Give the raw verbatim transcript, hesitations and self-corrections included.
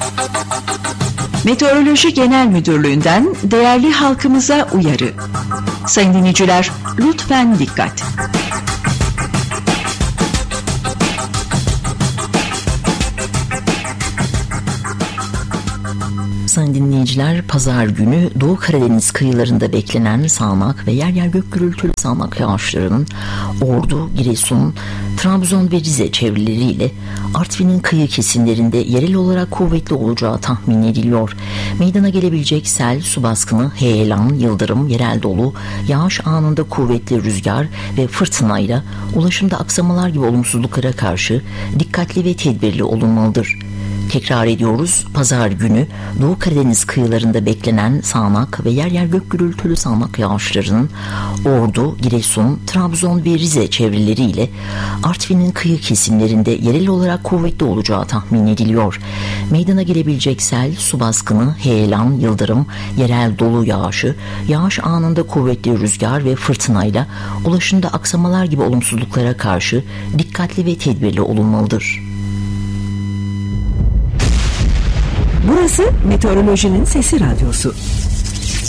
Meteoroloji Genel Müdürlüğü'nden değerli halkımıza uyarı. Sayın dinleyiciler, lütfen dikkat. Sayın dinleyiciler, pazar günü Doğu Karadeniz kıyılarında beklenen sağanak ve yer yer gök gürültülü sağanak yağışlarının Ordu, Giresun, Trabzon ve Rize çevreleriyle Artvin'in kıyı kesimlerinde yerel olarak kuvvetli olacağı tahmin ediliyor. Meydana gelebilecek sel, su baskını, heyelan, yıldırım, yerel dolu, yağış anında kuvvetli rüzgar ve fırtınayla ulaşımda aksamalar gibi olumsuzluklara karşı dikkatli ve tedbirli olunmalıdır. Tekrar ediyoruz, pazar günü Doğu Karadeniz kıyılarında beklenen sağanak ve yer yer gök gürültülü sağanak yağışlarının Ordu, Giresun, Trabzon ve Rize çevreleriyle Artvin'in kıyı kesimlerinde yerel olarak kuvvetli olacağı tahmin ediliyor. Meydana gelebilecek sel, su baskını, heyelan, yıldırım, yerel dolu yağışı, yağış anında kuvvetli rüzgar ve fırtınayla ulaşımda aksamalar gibi olumsuzluklara karşı dikkatli ve tedbirli olunmalıdır. Burası Meteorolojinin Sesi Radyosu.